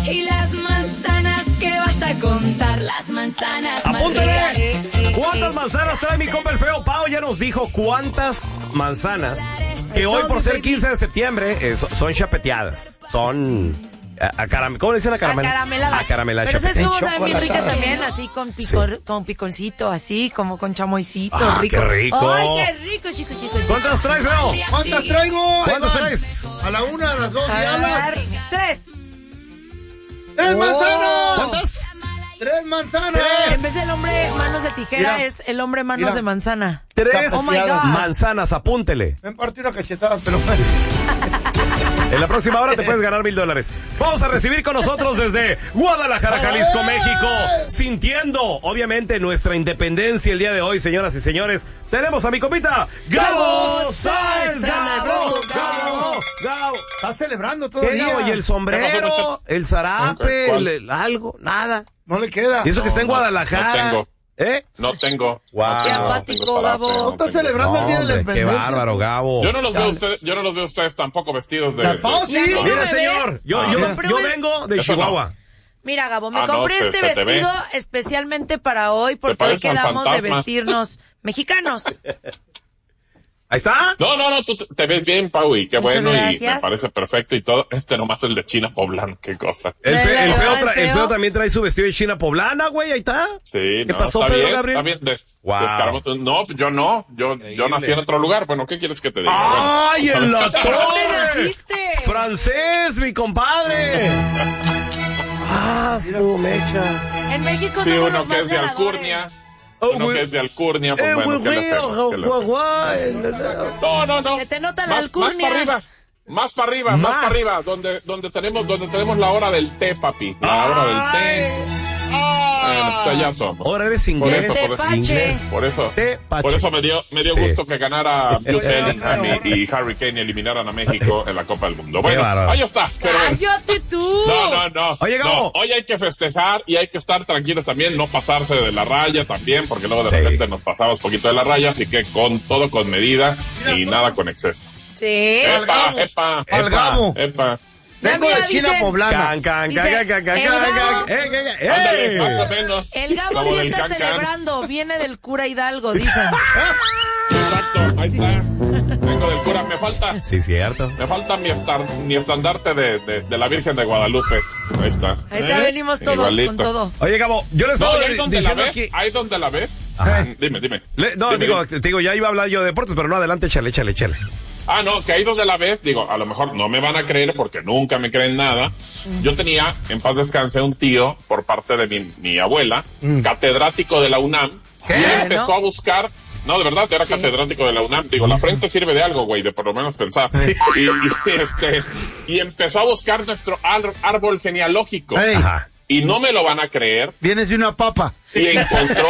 Y las manzanas que vas a contar, las manzanas más Apúntale. ricas. ¿Cuántas manzanas trae mi compa el feo? Pau ya nos dijo cuántas manzanas que hoy por ser 15 de septiembre son chapeteadas. Son ¿cómo le dicen Acarameladas. Acarameladas. Pero ¿sabes cómo saben bien Chocolate. ricas también? Así con piconcito, así como con chamoycito, Ah, rico. qué rico. Ay, qué rico, chicos. ¿Cuántas traes, feo? ¿Cuántas traigo? ¿Cuántas Iván? traes? A la 1, a las 2 y A a las ver, 3. 3 manzanas. ¿Cuántas? 3 manzanas. En vez del hombre manos de tijera, Mira. es el hombre manos Mira. de manzana. 3 Oh my God. manzanas, apúntele. Me partí una cachetada, pero En la próxima hora te puedes ganar $1,000. Vamos a recibir con nosotros desde Guadalajara, Jalisco, México, sintiendo, obviamente, nuestra independencia el día de hoy, señoras y señores. Tenemos a mi compita, Gabo Sáenz. Gabo. está celebrando ¿Qué, todavía. Gabo? ¿Y el sombrero? ¿El zarape? ¿Cuál? ¿Algo? Nada. No le queda. Y eso que está en Guadalajara. No tengo. ¿Eh? No tengo. Wow. Qué No tengo apático, zarape, Gabo. no Está tengo. celebrando el día de la Hombre, qué independencia. bárbaro, Gabo. Yo no los veo ustedes tampoco vestidos de. La Pau, sí. ¿Y a mí no Mire, me señor, ves? yo Pero me- vengo de Eso no. Chihuahua. Mira, Gabo, me Ah, no, compré este se te ve. vestido especialmente para hoy porque hoy parece al quedamos de fantasma. vestirnos mexicanos. Ahí está. No, tú te ves bien, Pau, y qué Muchas bueno, y gracias. me parece perfecto y todo. Nomás el de China Poblano, qué cosa. El ¿El feo feo? también trae su vestido de China poblana, güey, ahí está. Sí, ¿Qué no, pasó, está Pedro bien, Gabriel? Está bien. Wow. Descaramos. No, yo no. Yo nací en otro lugar. Bueno, ¿qué quieres que te diga? ¡Ay, en la ¿Dónde torre! naciste? ¡Francés, mi compadre! ¡Ah, su mecha! En México Sí, somos uno los que más es de ganadores. Alcurnia. Oh, Uno güey. que es de Alcurnia, pues bueno, ¿qué le hacemos? ¿Qué le hacemos? No. Se te nota la Más alcurnia. más para arriba, más para arriba, donde tenemos la hora del té, papi. La hora del té. Bueno, pues allá somos. Ahora eres Por inglés. eso, Tepache. por eso me dio Sí. gusto que ganara Jude Bellingham y Harry Kane y eliminaran a México en la Copa del Mundo. Bueno, bárbaro. ahí está. Pero bueno. ¡Cállate tú! No. Oye, Gabo. No, hoy hay que festejar y hay que estar tranquilos también, no pasarse de la raya también, porque luego de repente nos pasamos poquito de la raya, así que con todo con medida y nada con exceso. Sí. Epa. Al Gabo. Vengo mira, de China dicen- poblana. Ándale, más o menos. El Gabo Como sí del está can-can. celebrando. Viene del cura Hidalgo, dicen. Exacto, ahí está. Vengo del cura, me falta Sí, cierto. mi estandarte de la Virgen de Guadalupe. Ahí está. Ahí está, venimos todos Igualito. con todo. Oye, Gabo, yo les No, estaba ¿y ahí donde la diciendo ves? aquí... ¿Ahí donde la ves? Ajá. Dime. No, Dime, digo, dime. te digo, ya iba a hablar yo de deportes, pero no, adelante, échale. Ah, no, que ahí donde la ves, digo, a lo mejor no me van a creer porque nunca me creen nada. Yo tenía, en paz descanse, un tío por parte de mi abuela, catedrático de la UNAM, y él empezó a buscar. No, de verdad, era catedrático de la UNAM. Digo, la frente sirve de algo, güey, de por lo menos pensar. Y empezó a buscar nuestro árbol genealógico. Ey. Ajá. Y no me lo van a creer. Vienes de una papa. Y encontró.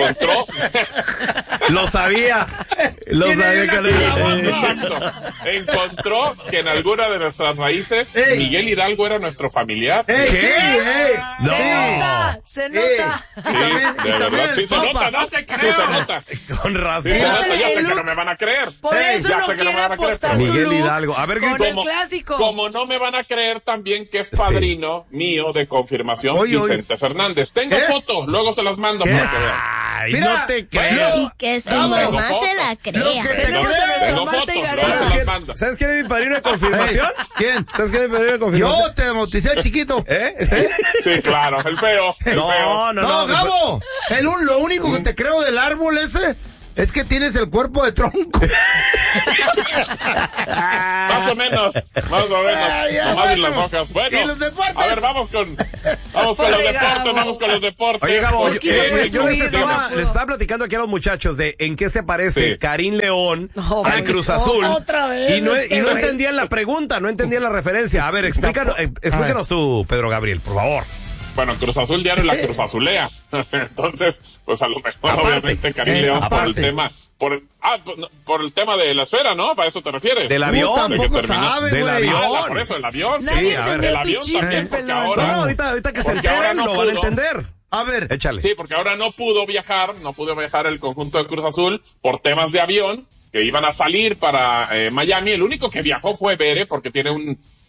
Lo sabía que no Exacto. Encontró que en alguna de nuestras raíces, Ey. Miguel Hidalgo era nuestro familiar. ¡Ey, ¿Qué? sí, No. Se nota. Sí, y de también verdad, el sí se Papa. nota, no te creo. Sí se nota. Con razón. Sí se nota, ya sé el que look. no me van a creer. Por Ey, eso ya no sé que no me quiere van a creer, apostar pero- su Miguel look Hidalgo. A ver, con ¿cómo? el clásico. Como no me van a creer también que es Sí. padrino mío de confirmación Oye, Vicente Fernández. Tengo ¿Qué? fotos, luego se las mando ¿Qué? para que vean. Ay, Mira, no te creo. Y que su Bravo. mamá Tengo se la Lo que crea. te Tenemos creo. a Tengo Marta fotos, y luego Gareda. se las mando. ¿Sabes quién es mi padrino de confirmación? Ey, ¿quién? ¿Sabes quién es mi padrino de confirmación? Yo te bauticé chiquito. ¿Eh? Sí, claro, el feo. El feo. No, Gabo. Lo único que te creo del árbol ese es que tienes el cuerpo de tronco. Más o menos. Ay, ya, Nomás en bueno. las hojas. Bueno. ¿Y los deportes? A ver, vamos con los Pobre deportes, Gabo. vamos con los deportes. Oye, Gabo, Pues quiso presumir, yo les pero no pudo. estaba platicando aquí a los muchachos de en qué se parece Sí. Karim León No, al güey. Cruz Azul. Otra vez Y no este güey. entendían la pregunta, no entendían la referencia. A ver, explícanos tú, Pedro Gabriel, por favor. Bueno, Cruz Azul diario la Cruz Azulea. Entonces, pues a lo mejor, Aparte. obviamente, Karim León por Aparte. el tema. Por el tema de la esfera, ¿no? ¿Para eso te refieres? Del avión. Tampoco De que terminó- sabe, Del güey. avión. Por eso, el avión. Nadie Sí, a ver, entendió el tu avión chiste, también, porque pelón. ahora- No, ahorita que se Porque ahora enteren no lo van a pudo. entender. A ver. Échale. Sí, porque ahora no pudo viajar el conjunto de Cruz Azul por temas de avión que iban a salir para Miami. El único que viajó fue Bere porque tiene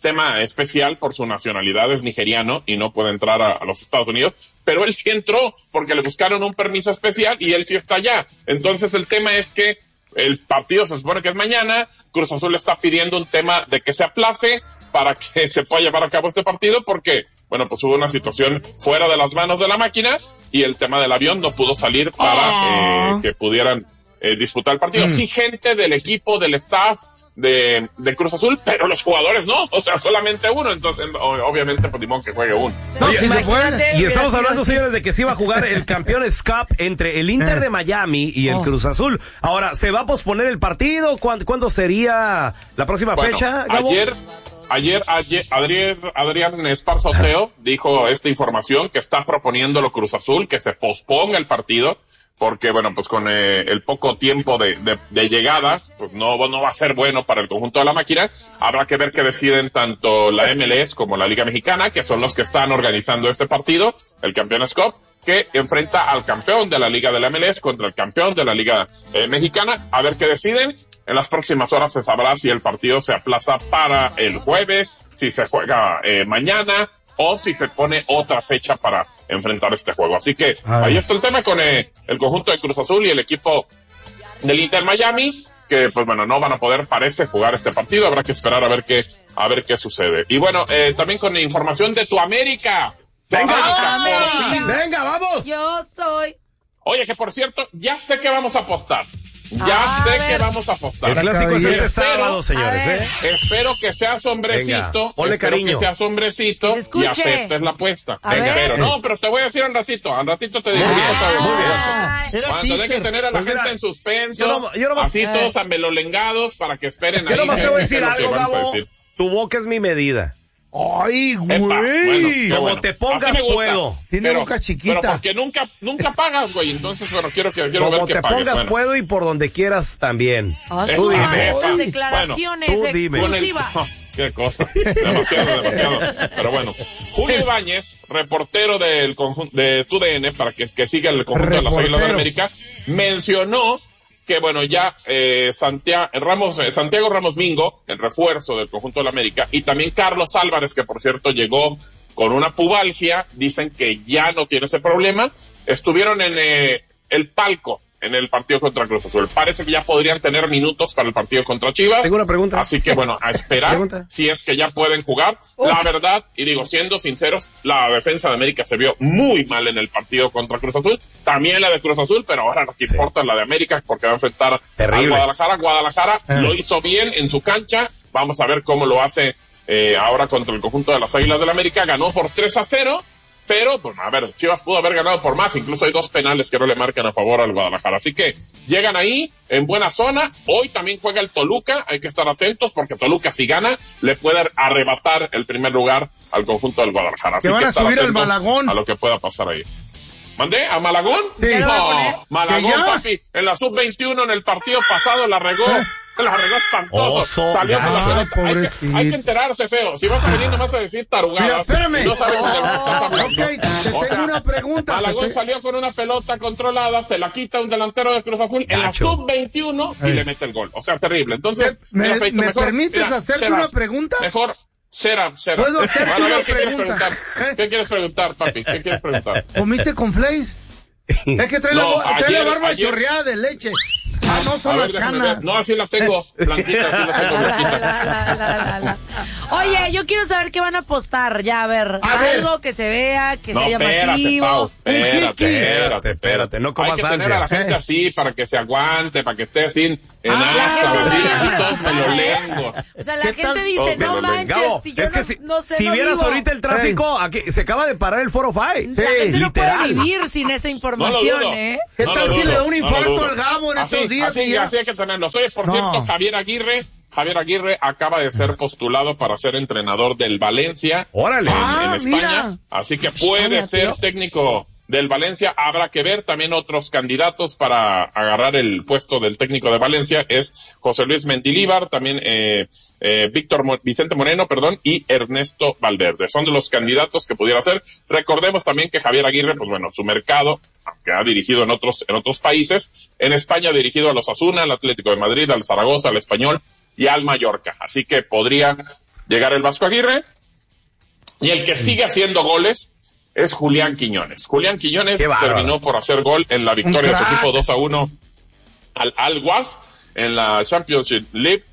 tema especial por su nacionalidad, es nigeriano y no puede entrar a los Estados Unidos, pero él sí entró porque le buscaron un permiso especial y él sí está allá. Entonces el tema es que el partido se supone que es mañana, Cruz Azul está pidiendo un tema de que se aplace para que se pueda llevar a cabo este partido porque, bueno, pues hubo una situación fuera de las manos de la máquina y el tema del avión no pudo salir para que pudieran disputar el partido. Sí, gente del equipo, del staff de Cruz Azul, pero los jugadores no, o sea, solamente uno, entonces obviamente pues ni modo que juegue uno. No, sí se puede. Y estamos hablando, señores, de que sí va a jugar el Campeones Cup entre el Inter de Miami y el Cruz Azul. Ahora, ¿se va a posponer el partido? ¿Cuándo sería la próxima fecha, Gabo? Ayer Adrián Esparza Oteo dijo esta información que está proponiéndolo Cruz Azul, que se posponga el partido, porque bueno, pues con el poco tiempo de llegada, pues no va a ser bueno para el conjunto de la máquina. Habrá que ver qué deciden tanto la MLS como la Liga Mexicana, que son los que están organizando este partido, el Campeones Cup, que enfrenta al campeón de la Liga de la MLS contra el campeón de la Liga Mexicana. A ver qué deciden. En las próximas horas se sabrá si el partido se aplaza para el jueves, si se juega mañana o si se pone otra fecha para enfrentar este juego. Así que ahí está el tema con el conjunto de Cruz Azul y el equipo del Inter Miami, que pues bueno, no van a poder, parece, jugar este partido. Habrá que esperar a ver qué sucede. Y bueno, también con información de tu América. Venga, vamos. Yo soy. Oye, que por cierto, ya sé que vamos a apostar. Que vamos a apostar. El clásico es este sábado, señores. Espero que seas hombrecito. Ponle cariño. Que seas hombrecito y aceptes la apuesta. Espero. No, pero te voy a decir al ratito. Al ratito te digo. Muy bien. Hay que tener a la gente en suspenso. Así todos amelolengados para que esperen. Yo nomás te voy a decir algo, Gabo. Tu boca es mi medida. Ay, güey. Como te pongas puedo. Tiene boca chiquita. Pero porque nunca pagas, güey. Entonces, bueno, quiero ver que como pagues. te pongas puedo y por donde quieras también. Tú dime. Estas declaraciones exclusivas. Qué cosa. Demasiado. Pero bueno, Julio Ibáñez, reportero del conjunto de TUDN, para que siga el conjunto de las Águilas del América, mencionó que bueno, ya Santiago Ramos Mingo, el refuerzo del conjunto de la América, y también Carlos Álvarez, que por cierto llegó con una pubalgia, dicen que ya no tiene ese problema, estuvieron en el palco en el partido contra Cruz Azul. Parece que ya podrían tener minutos para el partido contra Chivas. Tengo una pregunta. Así que bueno, a esperar si es que ya pueden jugar. La verdad, y digo, siendo sinceros, la defensa de América se vio muy mal en el partido contra Cruz Azul. También la de Cruz Azul, pero ahora lo que importa es la de América porque va a enfrentar a Guadalajara. Guadalajara lo hizo bien en su cancha. Vamos a ver cómo lo hace ahora contra el conjunto de las Águilas del América. Ganó por 3-0. Pero, bueno, a ver, Chivas pudo haber ganado por más, incluso hay 2 penales que no le marcan a favor al Guadalajara. Así que llegan ahí, en buena zona. Hoy también juega el Toluca, hay que estar atentos porque Toluca, si gana, le puede arrebatar el primer lugar al conjunto del Guadalajara. Así que estar atentos a lo que pueda pasar ahí. ¿Mandé? ¿A Malagón? Sí. No, Malagón, papi, en la sub-21 en el partido pasado la regó. La regó espantoso. Salió con la pelota. Hay que enterarse, feo. Si vas a venir nomás a decir tarugadas. Mira, espérame. No sabes de lo que estás hablando. Te tengo una pregunta. Malagón salió con una pelota controlada, se la quita un delantero de Cruz Azul en la sub-21 y le mete el gol. O sea, terrible. Entonces, ¿me permites hacerte una pregunta? Mejor. Cera. ¿Puedo hacerte una pregunta? ¿Qué quieres preguntar, papi? ¿Qué quieres preguntar? ¿Comiste con Flakes? Es que trae la barba chorreada de leche. No son las canas. No, así la tengo blanquita, así la tengo blanquita. Oye, yo quiero saber qué van a apostar. Ya, a ver, algo que se vea, que sea llamativo. Espérate, no comas ansia. Hay que tener a la gente así para que se aguante, para que esté así en asca, todos melolengos. O sea, la gente dice, no manches, Gabo, si yo no sé, si vieras ahorita el tráfico, aquí se acaba de parar el 405. La gente no puede vivir sin esa información, ¿eh? ¿Qué tal si le da un infarto al Gabo en estos días? Así hay que tenerlos. Oye, por cierto, Javier Aguirre acaba de ser postulado para ser entrenador del Valencia. ¡Órale! En España. Mira. Así que puede ser técnico del Valencia. Habrá que ver también otros candidatos para agarrar el puesto del técnico de Valencia. Es José Luis Mendilíbar, también Vicente Moreno, y Ernesto Valverde. Son de los candidatos que pudiera ser. Recordemos también que Javier Aguirre, pues bueno, su mercado, aunque ha dirigido en otros países, en España ha dirigido al Osasuna, al Atlético de Madrid, al Zaragoza, al Español y al Mallorca. Así que podría llegar el Vasco Aguirre. Y el que sigue haciendo goles es Julián Quiñones. Julián Quiñones terminó por hacer gol en la victoria de su equipo 2-1 al Al-Was en la Championship League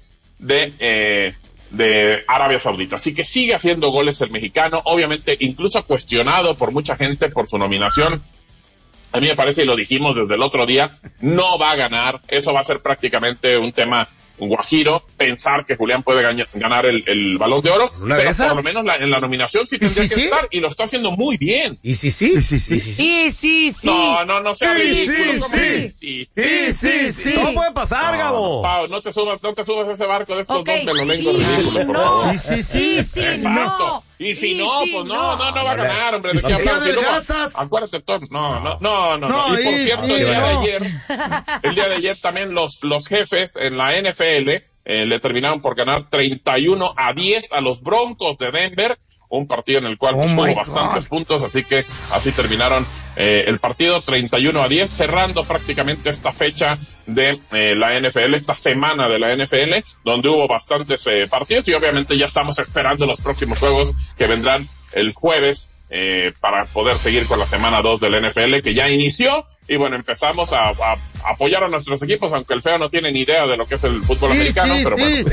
de Arabia Saudita. Así que sigue haciendo goles el mexicano, obviamente incluso cuestionado por mucha gente por su nominación. A mí me parece, y lo dijimos desde el otro día, no va a ganar. Eso va a ser prácticamente un tema guajiro, pensar que Julián puede ganar el Balón de Oro, pero por lo menos en la nominación sí tendría que estar, y lo está haciendo muy bien. ¿Y sí? No sea ridículo. Sí. ¿Cómo puede pasar, Gabo? Pau, no te subas a ese barco de estos dos pelolencos ridículos, por favor. Sí. Exacto. Y si no, pues no va a ganar, hombre. ¿De qué hablamos? Acuérdate, Tom. No. Y por cierto, el día de ayer también los jefes en la NFL le terminaron por ganar 31-10 a los Broncos de Denver, un partido en el cual hubo bastantes puntos, así que así terminaron el partido 31-10, cerrando prácticamente esta fecha de la NFL, esta semana de la NFL, donde hubo bastantes partidos, y obviamente ya estamos esperando los próximos juegos que vendrán el jueves para poder seguir con la semana 2 del NFL, que ya inició, y bueno, empezamos a apoyar a nuestros equipos, aunque el feo no tiene ni idea de lo que es el fútbol americano, pero bueno.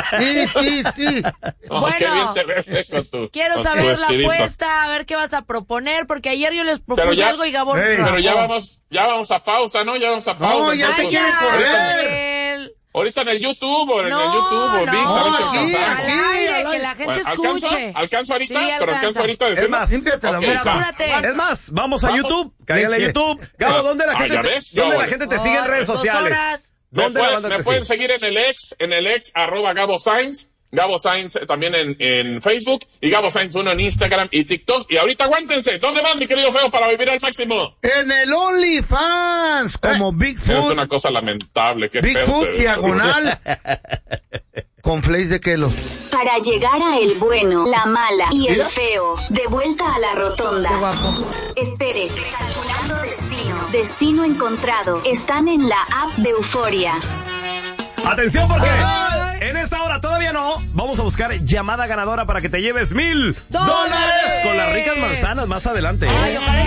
Bueno, qué bien te ves, con tu, quiero con saber tu la vestidito. apuesta, a ver qué vas a proponer, porque ayer yo les propuse algo y Gabón. Pero ya vamos a pausa, ¿no? Ya vamos a pausa. No, ya te quiere correr. Ahorita en el YouTube, o en el YouTube, aquí, que la gente escuche. ¿Alcanzo ahorita? Sí, pero alcanzo ahorita. Es más, pero apúrate. Es más, vamos a YouTube, cállale a YouTube. Gabo, ¿dónde la gente te sigue en redes sociales? Me pueden seguir en el ex @Gabo Sainz. Gabo Sainz también en Facebook, y Gabo Sainz 1 en Instagram y TikTok. Y ahorita aguántense, ¿dónde van, mi querido feo, para vivir al máximo? En el OnlyFans, como Bigfoot. Es una cosa lamentable. Bigfoot diagonal con flakes de Kelo. Para llegar a el bueno, la mala y el feo, de vuelta a la rotonda. Qué guapo. Espere, calculando destino. Destino encontrado. Están en la app de Euforia. Atención, porque en esta hora todavía no. Vamos a buscar llamada ganadora para que te lleves $1,000 con las ricas manzanas más adelante.